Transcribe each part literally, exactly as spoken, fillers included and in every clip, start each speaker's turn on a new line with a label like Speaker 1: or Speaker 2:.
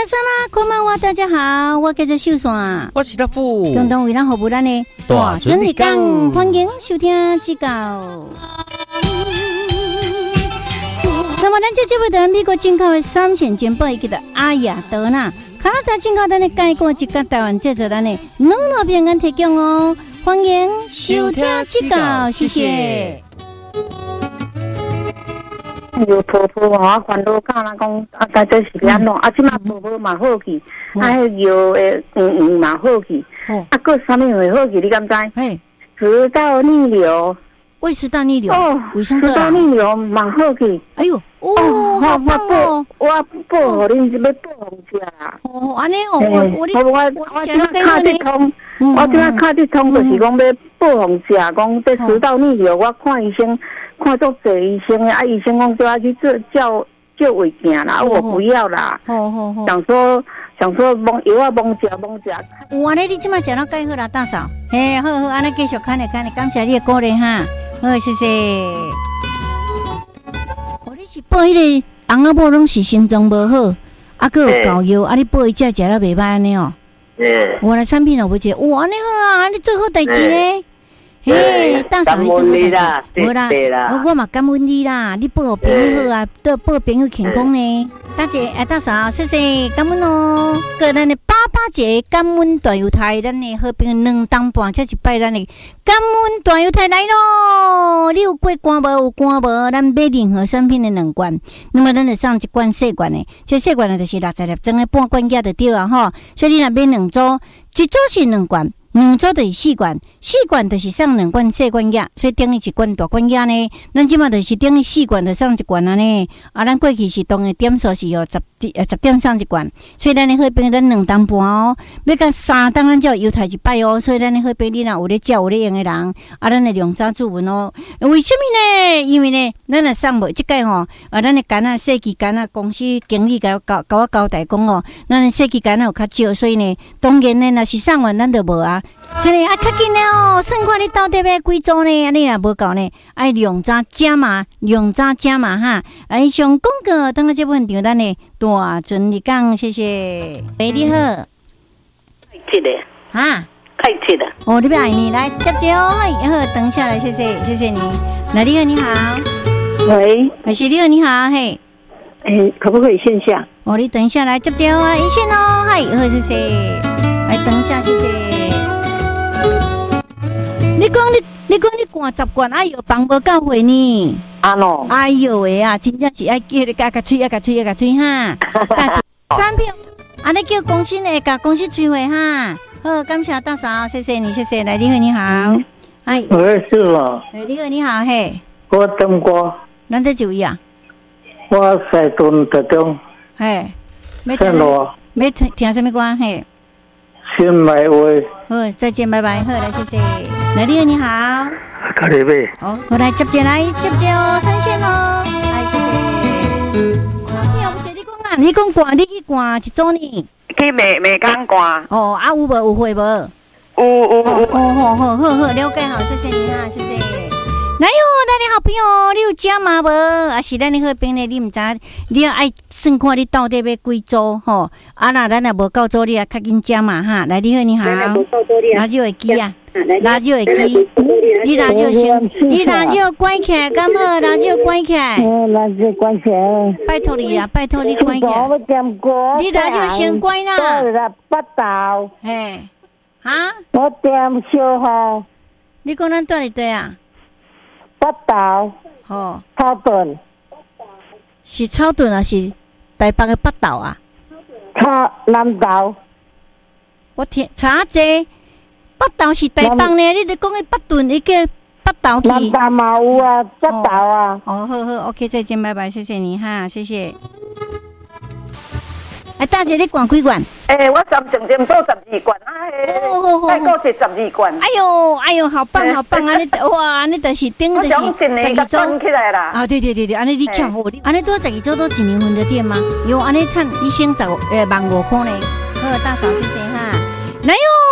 Speaker 1: 山啦，こんばんは，大家好，我叫做秀山，
Speaker 2: 我是大富，
Speaker 1: 共同为咱服务咱的大准日讲，欢迎收听指教。那么，咱这节目在美国进口的三线煎包，叫做阿雅德纳，加拿大进口咱的介果，一个台湾制作咱的两路平安提供哦，欢迎收听指教，谢谢。
Speaker 3: 有婆婆啊，烦恼教人讲啊，大概是安怎？啊，即马婆婆嘛好去，啊，迄药诶，嗯嗯嘛好去，啊，个啥物会好去？你敢知？
Speaker 1: 嘿，
Speaker 3: 食道逆流，
Speaker 1: 胃食道逆流，
Speaker 3: 哦，
Speaker 1: 胃酸
Speaker 3: 食道逆流嘛好去。
Speaker 1: 哎呦，哦，好棒哦！
Speaker 3: 我报互恁要报红食啦。
Speaker 1: 哦，安尼哦，我我你
Speaker 3: 我我即马卡得通，我即马卡得通，就是讲要报红食，讲这食道逆流，我看医生。看足侪医生啊，医生讲都要去做叫叫胃镜啦，我不要啦。好好好，想说想说蒙药啊，蒙食蒙食。
Speaker 1: 有安尼，你即马食到介好啦，大嫂。嘿，好好，安尼继续看咧看咧，感谢你的鼓励哈。好，谢谢。哦，你是报迄个翁仔某拢是心脏无好，啊，佮有膏药，啊，你报伊只食了袂歹安尼哦。嗯。我来产品哦，不食，哇，安尼好啊，安尼做好代志咧。嘿，大嫂，你做好代志，无啦，我嘛感恩你啦，你报我朋友好啊，对报朋友健康呢。大姐，哎，大嫂，谢谢，感恩哦。个咱的八八节感恩大油台，咱的好朋友两当半，这一摆咱的感恩大油台来咯。你有过关无？有关无？咱买任何产品的两罐，那么咱就送一罐细罐的，这细罐的就是六十粒装的半罐价就对啊吼。所以你若买两组，一组是两罐。两组就是四罐，四罐就是送两罐细罐药，所以等于一罐大罐药呢。咱即马就是等于四罐就送一罐安尼。啊，咱过去是当的点数是哦十呃十点送一罐，所以咱的好朋友咱两当半哦，要到三当咱才有优待一摆哦。所以咱的好朋友你若有咧照有咧用的人，啊，咱的量早注文哦。为什么呢？因为呢，咱若送无即个吼，啊，咱的干啊设计干啊公司经理甲我交甲我交代讲哦，咱的设计干啊有较少，所以呢，当然呢，若是送完咱就无啊。所以啊，较紧了哦！算看你到底要几组呢？安尼若无够呢，爱量早加码，量早加码哈！哎，上广告，等下这部分场咱呢大准你讲，谢谢。喂，你好。
Speaker 3: 开车的。
Speaker 1: 哈？
Speaker 3: 开车的。
Speaker 1: 哦，你要爱你来接接哦，好，等下来，谢谢，谢谢你。来，你好，你好。
Speaker 3: 喂，
Speaker 1: 还是你好，你好，嘿。
Speaker 3: 诶，可不可以线下？
Speaker 1: 哦，你等一下来接接啊，一线哦，嗨，好，谢谢。来，等一下，谢谢。你讲你，你讲你灌十罐，哎呦，放无到位呢。
Speaker 3: 啊喏，
Speaker 1: 哎呦喂啊，真正是爱叫你加加吹，加吹，加吹哈。产品，啊，你叫公司呢，甲公司催会哈。好，感谢大嫂，谢谢你，谢谢。来，你好，你好。哎，
Speaker 4: 我是咯。
Speaker 1: 哎，你好，你好，嘿。
Speaker 4: 我等过。
Speaker 1: 咱在就医啊。
Speaker 4: 我西屯特中。
Speaker 1: 嘿。
Speaker 4: 咩听咯？
Speaker 1: 咩听听什么歌？嘿。
Speaker 4: 新买位。
Speaker 1: 好，再见，拜拜。好，来，谢谢。来，你好，你好。
Speaker 4: 卡里贝。
Speaker 1: 好，我来接接来接接哦，上线哦。来，谢谢。你好，不是你讲啊？你讲挂，你去挂一组呢？
Speaker 3: 去美美港挂。
Speaker 1: 哦，啊有无有会无？
Speaker 3: 有有有。
Speaker 1: 哦，好好好好，了解好，谢谢你啊，谢谢。来哟，咱的好朋友，你有加码无？啊是咱的好朋友，你毋知，你要爱算看你到底要几组吼？啊那咱若无够组，你啊较紧加码哈。来，你好，你好。拿就会记啊，拿就会记。你拿就先，你拿就关起来，敢好？拿就关起来。
Speaker 4: 嗯，拿就关起来。
Speaker 1: 拜托你啊，拜托你关起来。你拿就先关啦。
Speaker 4: 八道。
Speaker 1: 嘿，哈？
Speaker 4: 我点小号。
Speaker 1: 你讲咱住伫对啊？
Speaker 4: 北投，
Speaker 1: 哦，
Speaker 4: 草屯，
Speaker 1: 是草屯还是台北的北投啊？
Speaker 4: 草南投。
Speaker 1: 我听查者，北投是台北呢？你咧讲的北屯，你个北投去？
Speaker 4: 南投嘛有啊，北投啊。
Speaker 1: 哦，好好 ，OK， 再见，拜拜，谢谢你哈，谢谢。哎，大姐，你灌几罐？
Speaker 3: 诶，我三整点做十二罐啊，嘿，再过是十二罐。
Speaker 1: 哎呦，哎呦，好棒，好棒啊！你哇，你就是顶就是十二周
Speaker 3: 起来啦。
Speaker 1: 啊，对对对对，安尼你巧好，安尼多十二周都一年份的店吗？有安尼赚一千十呃万五块呢。好，大嫂，谢谢哈。来哟，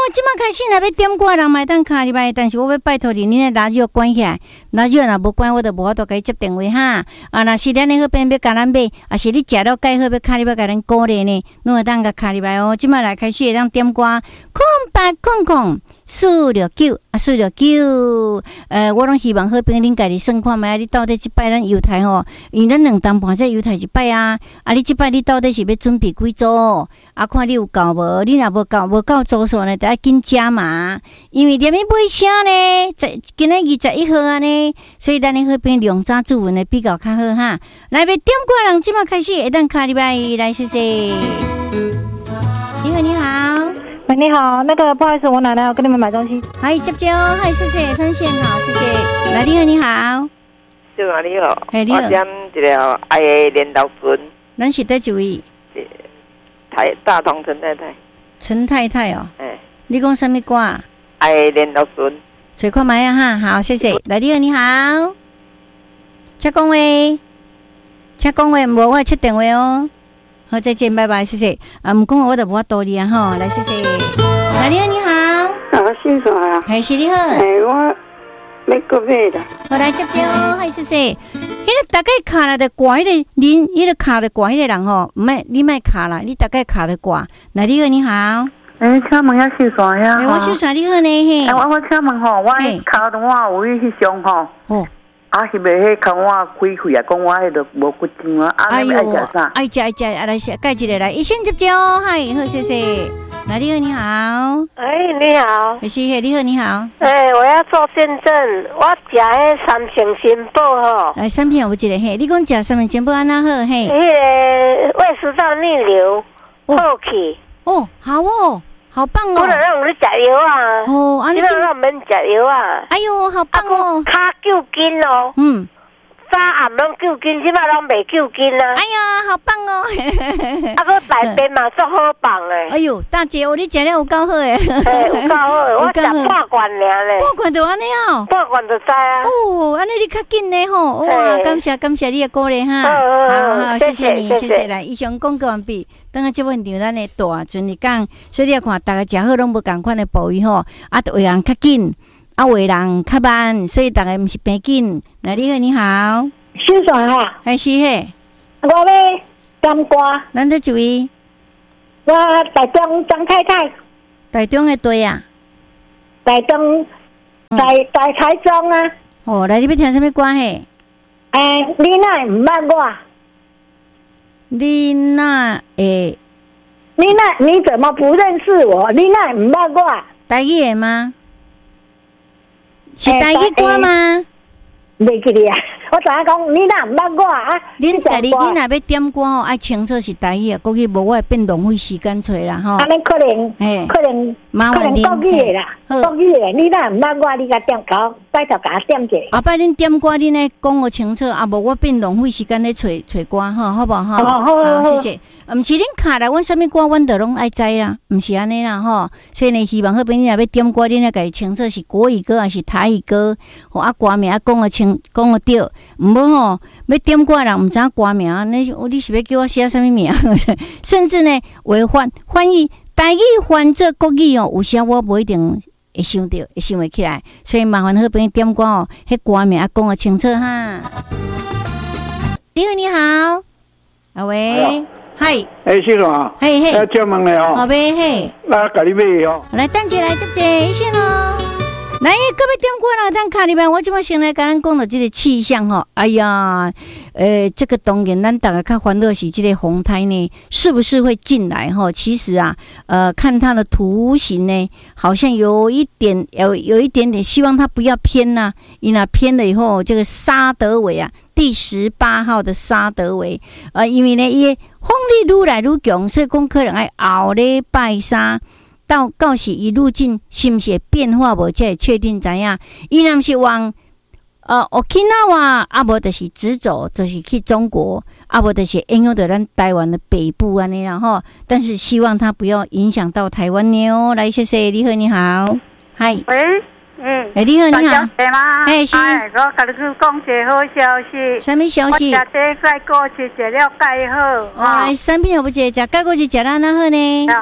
Speaker 1: 即马开始若要点歌人买当卡入来，但是我要拜托你，你那radio radio 关起来，radio若无关，我就无法度甲你接电话哈。啊，若是咱那好边要甲咱买，啊是你食了介好要卡入来甲咱鼓励呢，拢会当甲卡入来哦。即马来开始会当点歌，空八空空四六九啊四六九，呃，我拢希望好朋友恁家己算看觅，你到底即摆咱犹太吼，因为咱两当半只犹太一摆啊，啊，你即摆你到底是要准备几组？啊，看你有够无？你若无够无够组数呢，得要紧加嘛。因为连咪买啥呢？在今日二十一号啊呢，所以咱的好朋友量早注文的比较较好哈。来，要点歌人即马开始会当卡入来，来谢谢。你好，你好。
Speaker 2: 喂，你好，那个不好意思，我奶奶要跟你们买东西。
Speaker 1: 嗨，接接哦，嗨，谢谢，三线好，谢谢。来，你好，你好。
Speaker 5: 小阿你好，
Speaker 1: 嘿，你好。
Speaker 5: 我点一条爱的连头裙。
Speaker 1: 咱是第几位？
Speaker 5: 台大同陈太太。
Speaker 1: 陈太太哦。
Speaker 5: 哎。
Speaker 1: 你讲什么歌？
Speaker 5: 爱的连头裙。
Speaker 1: 随看买啊哈，好，谢谢。来，你好，你好。请讲话，请讲话，无我切电话哦。好，再见，拜拜，谢谢。啊，唔讲我就无法度你啊，吼，来，谢谢。来，你好，你好。
Speaker 4: 啊，姓啥啊？
Speaker 1: 还是你好。
Speaker 4: 哎，我要过买的。
Speaker 1: 好，来接电哦，嗨，谢谢。迄个大概卡了的挂，迄个恁，迄个卡的挂，迄个人吼，唔卖，你卖卡啦，你大概卡的挂。来，你好，你好。
Speaker 3: 诶，请问遐秀啥呀？
Speaker 1: 诶，我秀啥你好呢？嘿。
Speaker 3: 诶，我我请问吼，我骹动我有去上吼。哦。啊，是袂迄看我开开啊，讲我迄个无骨精啊，啊，你爱食啥？
Speaker 1: 爱食爱食，啊来食，介一个来，一先接接哦，嗨，好，谢谢。来，你好，你好。
Speaker 6: 哎，你好。
Speaker 1: 是是，你好，你好。
Speaker 6: 哎，我要做见证，我食迄三成新宝吼。
Speaker 1: 来，三片有一个嘿，你讲食三片新宝安那好嘿？
Speaker 6: 迄个胃食道逆流好去。
Speaker 1: 哦，好哦。好棒哦！
Speaker 6: 不能让我们食药啊！
Speaker 1: 哦，啊，
Speaker 6: 你不能让我们食药啊！
Speaker 1: 哎呦，好棒哦！
Speaker 6: 卡救筋哦。嗯。早暗拢救筋，即摆拢袂救筋啊！
Speaker 1: 哎呀，好棒哦！
Speaker 6: 啊，个大便嘛足好棒诶！
Speaker 1: 哎呦，大姐，我你食了有够好诶！
Speaker 6: 嘿，有够好诶！我食半罐尔咧。
Speaker 1: 半罐就安尼哦。
Speaker 6: 半罐就知啊。
Speaker 1: 哦，安尼你较紧咧吼！哇，感谢感谢你的鼓励哈！好好，谢谢你，谢谢。来，以上广告完毕。等下这问题，咱的大阵日讲，所以你要看大家食好拢无共款的部位吼，啊，有的人较紧。啊，有的人较慢，所以大家毋是平紧。来，你好，你好，
Speaker 4: 秀啥哈？
Speaker 1: 还是嘿？
Speaker 4: 我要点歌。
Speaker 1: 咱这一位，
Speaker 4: 我台中张太太。
Speaker 1: 台中的对啊。
Speaker 4: 台中，台台台中啊。
Speaker 1: 哦，来，你要听什么歌嘿？
Speaker 4: 诶，你哪唔捌我？
Speaker 1: 你那诶？
Speaker 4: 你那你怎么不认识我？你那唔捌我？
Speaker 1: 台语的吗？是台语歌吗？
Speaker 4: 袂记哩啊！我知影讲你若毋捌我啊，
Speaker 1: 恁家己恁若要点歌吼，爱清楚是台语啊，国语无我会变浪费时间找啦吼。
Speaker 4: 安尼可能，可能
Speaker 1: 麻烦
Speaker 4: 恁国语的啦，国语的，你若毋捌我，你甲点搞，拜托甲点者。
Speaker 1: 后摆恁点歌，恁咧讲我清楚，啊无我变浪费时间咧找找歌吼，好无吼？好，谢谢。毋是恁卡来，阮啥物歌，阮都拢爱知啦，毋是安尼啦吼。所以呢，希望好朋友若要点歌，恁要家己清楚是国语歌还是台语歌，吼啊歌名啊讲个清，讲个对，毋好吼要点歌人毋知影歌名，你你是要叫我写啥物名？甚至呢，为翻翻译台语翻做国语哦，有时我无一定会想到，会想袂起来，所以麻烦好朋友点歌哦，迄歌名啊讲个清楚哈。你好，你好，啊喂。嗨，
Speaker 7: 哎，先生啊，
Speaker 1: 嘿嘿，
Speaker 7: 要叫问你哦，
Speaker 1: 好呗嘿，
Speaker 7: 那家己买哦，
Speaker 1: 来等一来接接一线哦，来各位点过了，等卡里边，我今麦先来跟咱讲到这个气象哈，哎呀，呃，这个当然咱大家看欢乐是这个红台呢，是不是会进来哈？其实啊，呃，看它的图形呢，好像有一点有有一点点，希望它不要偏呐、啊，因为偏了以后，这个沙德韦啊。第十八号的沙德韦，呃，因为呢，伊风力愈来愈强，所以讲可能爱后礼拜三到到时伊路径是毋是会变化无，才会确定知影。伊若是往呃 Okinawa， 啊无就是直走，就是去中国，啊无就是影响到咱台湾的北部安尼啦吼。但是希望它不要影响到台湾哦。来，谢谢，你好，你好，嗨。
Speaker 8: 喂。嗯，
Speaker 1: 哎，你好，你好，
Speaker 8: 哎，是，我甲你去讲一个好消息。
Speaker 1: 什么消息？
Speaker 8: 我食这钙果子食了介好。
Speaker 1: 哦，产品有不食？食钙果子食了哪好呢？
Speaker 8: 啊，食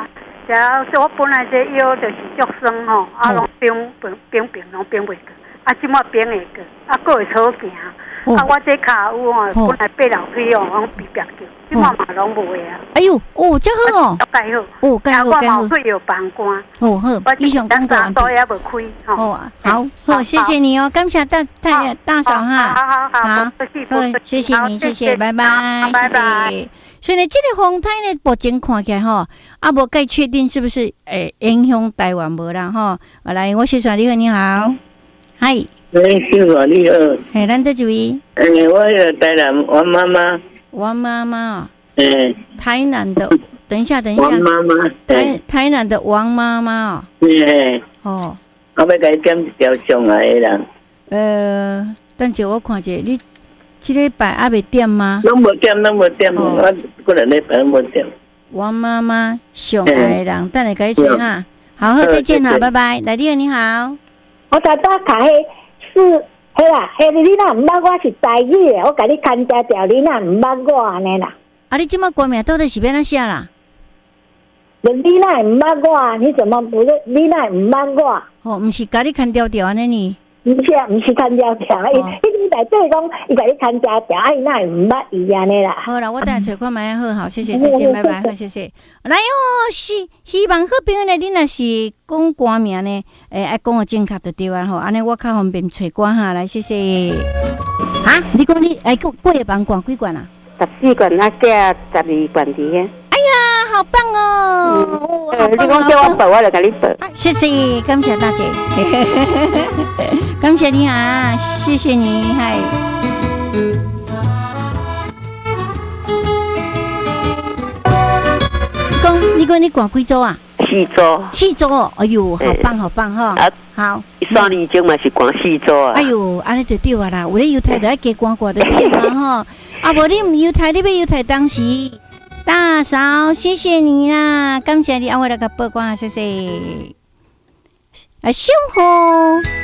Speaker 8: 食，我本来这腰就是足酸吼，啊，拢冰冰冰冰拢冰袂过，啊，即马冰会过，啊，佫会好行。哦、啊！我这骹有哦，本来爬楼梯哦，拢比别叫，即马嘛拢无啊。
Speaker 1: 哎呦，哦，真好哦，
Speaker 8: 介好，
Speaker 1: 哦，介好，介好。
Speaker 8: 我毛腿有膀胱。
Speaker 1: 哦好，以上讲讲。
Speaker 8: 刀也无开。
Speaker 1: 哦，好，好，谢谢你哦，感谢大大大嫂哈。
Speaker 8: 好好好，
Speaker 1: 好，谢谢你，谢谢，拜拜，
Speaker 8: 拜拜。
Speaker 1: 所以呢，这个风台呢，目前看起来吼，啊，无该确定是不是诶影响台湾无啦吼。来，我是小丽，你好，嗨。
Speaker 9: 喂，姓王你好。
Speaker 1: 嘿，咱这一位。
Speaker 9: 诶，我是台南王妈妈。
Speaker 1: 王妈妈。
Speaker 9: 诶。
Speaker 1: 台南的，等一下，等一下。
Speaker 9: 王妈妈。
Speaker 1: 台台南的王妈妈哦。
Speaker 9: 嘿。
Speaker 1: 哦。
Speaker 9: 我要给你点一条上来的人。
Speaker 1: 呃，等下我看者，你这礼拜还没点吗？
Speaker 9: 拢无点，拢无点，我过两礼拜拢无点。
Speaker 1: 王妈妈上来的人，等下给你吹哈。好，好，再见哈，拜拜。来弟你好。
Speaker 4: 我大大卡嘿。是，嘿啦，嘿，你若唔捌我是台语的，我甲你看家调，你若唔捌我安尼啦。
Speaker 1: 啊，你即马歌名到底是要哪写啦？
Speaker 4: 你若唔捌我，你怎么不是？你若唔捌我？
Speaker 1: 哦，唔是甲你看调调安尼呢？
Speaker 4: 唔是啊，唔是看调调，伊伊内底讲，伊甲你看家调，啊，伊若唔捌伊安尼啦。
Speaker 1: 好啦，我等下找看卖好好，谢谢，再见，拜拜，好，谢谢。来哦，是希望好朋友呢，你若是讲歌名呢，诶，爱讲个正确就对啊吼，安尼我较方便找歌哈。来，谢谢。哈，你讲你哎，过过夜班管几罐啊？
Speaker 10: 十四罐，啊，加十二罐伫遐。
Speaker 1: 哎呀，好棒哦！
Speaker 10: 嗯、你讲叫我报，我就给你报。
Speaker 1: 谢谢，感谢大姐，感谢你啊，谢谢你，嗨。讲，你讲你管几组啊？
Speaker 10: 四组。
Speaker 1: 四组，哎呦，好棒，好棒哈！啊，好。
Speaker 10: 三年前嘛是管四组啊。
Speaker 1: 哎呦，安尼就对啊啦，有咧犹太就爱加管管的对嘛吼。啊，无你唔犹太，你要犹太当时。大嫂，谢谢你啦，感谢你啊，我来个报光，谢谢。啊，小红。